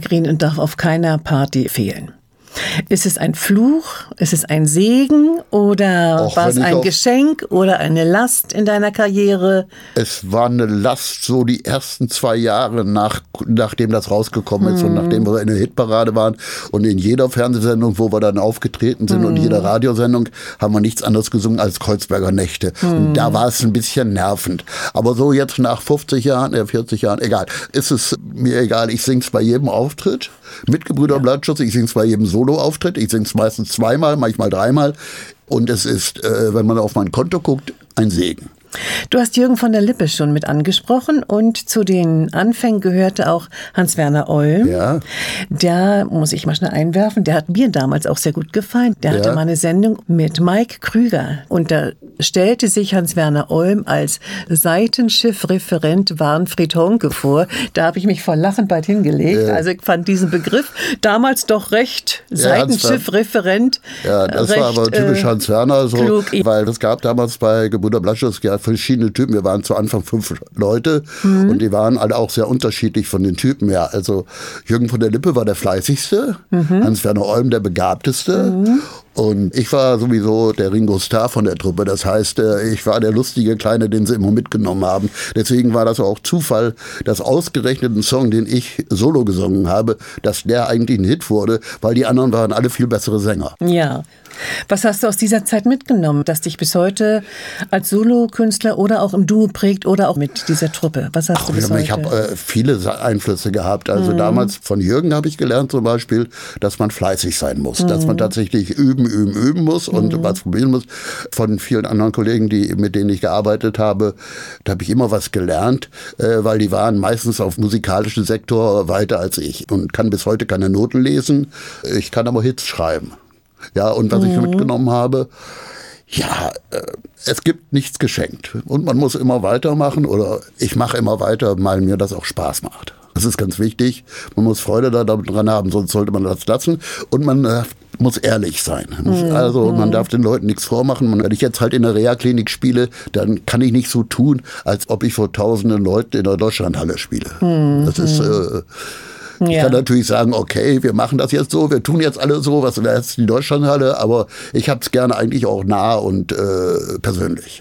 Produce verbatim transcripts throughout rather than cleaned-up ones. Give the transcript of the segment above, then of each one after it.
Evergreen und darf auf keiner Party fehlen. Ist es ein Fluch? Ist es ein Segen? Oder Auch war es ein auf, Geschenk oder eine Last in deiner Karriere? Es war eine Last so die ersten zwei Jahre, nach, nachdem das rausgekommen ist hm. und nachdem wir in der Hitparade waren. Und in jeder Fernsehsendung, wo wir dann aufgetreten sind hm. und jeder Radiosendung, haben wir nichts anderes gesungen als Kreuzberger Nächte. Hm. Und da war es ein bisschen nervend. Aber so jetzt nach fünfzig Jahren, äh vierzig Jahren, egal, ist es mir egal. Ich sing's bei jedem Auftritt. Mit Gebrüder ja. Bleichschutz, ich sing's bei jedem Solo-Auftritt. Ich sing's meistens zweimal, manchmal dreimal. Und es ist, äh, wenn man auf mein Konto guckt, ein Segen. Du hast Jürgen von der Lippe schon mit angesprochen und zu den Anfängen gehörte auch Hans-Werner Olm. Ja. Der, muss ich mal schnell einwerfen, der hat mir damals auch sehr gut gefallen. Der ja. hatte mal eine Sendung mit Mike Krüger und da stellte sich Hans-Werner Olm als Seitenschiffreferent Warnfried Honke vor. Da habe ich mich vor Lachen bald hingelegt. Ja. Also ich fand diesen Begriff damals doch recht ja, Seitenschiffreferent. Ja, das recht, war aber typisch äh, Hans-Werner so, klug. Weil es gab damals bei Gebrüder Bleichschutz ja verschiedene Typen. Wir waren zu Anfang fünf Leute mhm. und die waren alle auch sehr unterschiedlich von den Typen her. Also Jürgen von der Lippe war der fleißigste, mhm. Hans-Werner Olm der begabteste mhm. und ich war sowieso der Ringo Starr von der Truppe. Das heißt, ich war der lustige Kleine, den sie immer mitgenommen haben. Deswegen war das auch Zufall, dass ausgerechnet ein Song, den ich solo gesungen habe, dass der eigentlich ein Hit wurde, weil die anderen waren alle viel bessere Sänger. Ja. Was hast du aus dieser Zeit mitgenommen, das dich bis heute als Solokünstler oder auch im Duo prägt oder auch mit dieser Truppe? Was hast Ach, du bis ich heute? Ich habe äh, viele Einflüsse gehabt. Also mhm. damals von Jürgen habe ich gelernt zum Beispiel, dass man fleißig sein muss, mhm. dass man tatsächlich üben, üben, üben muss und mhm. was probieren muss. Von vielen anderen Kollegen, die, mit denen ich gearbeitet habe, da habe ich immer was gelernt, äh, weil die waren meistens auf musikalischen Sektor weiter als ich und kann bis heute keine Noten lesen. Ich kann aber Hits schreiben. Ja, und was mhm. ich mitgenommen habe, ja, äh, es gibt nichts geschenkt. Und man muss immer weitermachen oder ich mache immer weiter, weil mir das auch Spaß macht. Das ist ganz wichtig. Man muss Freude daran haben, sonst sollte man das lassen. Und man äh, muss ehrlich sein. Mhm. Also man darf den Leuten nichts vormachen. Wenn ich jetzt halt in der Reha-Klinik spiele, dann kann ich nicht so tun, als ob ich vor tausenden Leuten in der Deutschlandhalle spiele. Mhm. Das ist... Äh, Ich ja. kann natürlich sagen, okay, wir machen das jetzt so, wir tun jetzt alle so, was wäre jetzt die Deutschlandhalle, aber ich habe es gerne eigentlich auch nah und äh, persönlich.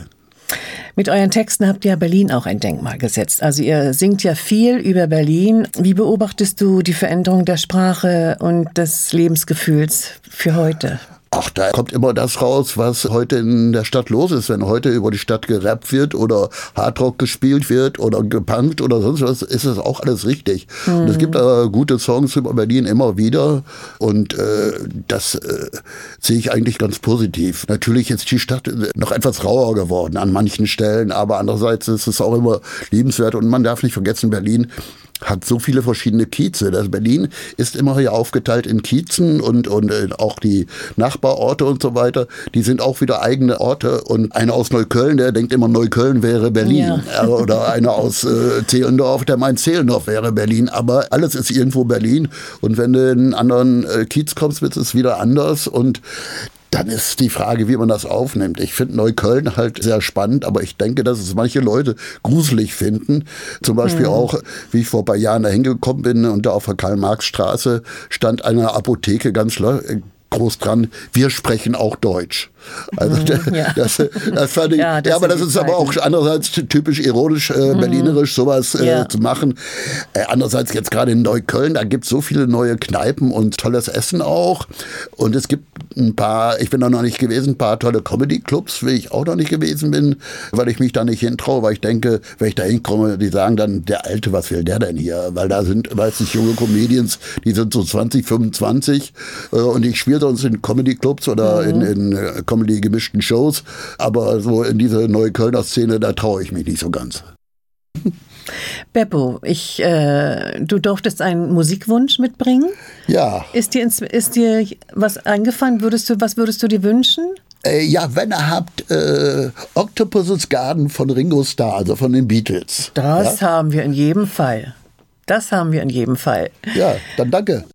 Mit euren Texten habt ihr Berlin auch ein Denkmal gesetzt. Also ihr singt ja viel über Berlin. Wie beobachtest du die Veränderung der Sprache und des Lebensgefühls für heute? Ach, da kommt immer das raus, was heute in der Stadt los ist. Wenn heute über die Stadt gerappt wird oder Hardrock gespielt wird oder gepunkt oder sonst was, ist das auch alles richtig. Mhm. Und es gibt äh, gute Songs über Berlin immer wieder und äh, das äh, sehe ich eigentlich ganz positiv. Natürlich ist die Stadt noch etwas rauer geworden an manchen Stellen, aber andererseits ist es auch immer liebenswert und man darf nicht vergessen, Berlin hat so viele verschiedene Kieze. Das Berlin ist immer hier aufgeteilt in Kiezen und, und auch die Nachbarorte und so weiter, die sind auch wieder eigene Orte. Und einer aus Neukölln, der denkt immer, Neukölln wäre Berlin. Ja. Oder einer aus äh, Zehlendorf, der meint, Zehlendorf wäre Berlin. Aber alles ist irgendwo Berlin. Und wenn du in einen anderen äh, Kiez kommst, wird es wieder anders. Und dann ist die Frage, wie man das aufnimmt. Ich finde Neukölln halt sehr spannend, aber ich denke, dass es manche Leute gruselig finden. Zum Beispiel mhm. auch, wie ich vor ein paar Jahren da hingekommen bin und da auf der Karl-Marx-Straße stand eine Apotheke ganz groß dran, wir sprechen auch Deutsch. Also mhm, ja. das, das fand ich, ja, das ja aber das ist Zeiten. Aber auch andererseits typisch ironisch, äh, mhm. berlinerisch, sowas äh, ja. zu machen. Äh, andererseits jetzt gerade in Neukölln, da gibt es so viele neue Kneipen und tolles Essen auch. Und es gibt ein paar, ich bin da noch nicht gewesen, ein paar tolle Comedy-Clubs, wie ich auch noch nicht gewesen bin, weil ich mich da nicht hintraue, weil ich denke, wenn ich da hinkomme, die sagen dann, der Alte, was will der denn hier? Weil da sind meistens junge Comedians, die sind so zwanzig, fünfundzwanzig äh, und ich spiele sonst in Comedy-Clubs oder mhm. in, in äh, die gemischten Shows, aber so in diese Neuköllner Szene, da traue ich mich nicht so ganz. Beppo, ich, äh, du durftest einen Musikwunsch mitbringen. Ja. Ist dir, ins, ist dir was eingefallen? Würdest du, was würdest du dir wünschen? Äh, ja, wenn ihr habt, äh, Octopus's Garden von Ringo Starr, also von den Beatles. Das ja? haben wir in jedem Fall. Das haben wir in jedem Fall. Ja, dann danke.